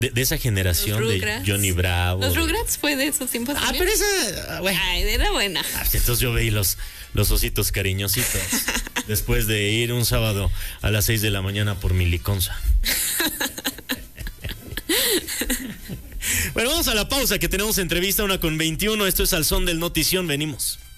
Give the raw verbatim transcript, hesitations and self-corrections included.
De, de esa generación de Johnny Bravo. Los de... Rugrats fue de esos tiempos. Ah, también. pero esa, bueno. Ay, era buena. Ah, entonces yo veí los, los ositos cariñositos. Después de ir un sábado a las seis de la mañana por mi liconza. Bueno, vamos a la pausa que tenemos entrevista, una con veintiuno. Esto es Al Son del Notición, venimos.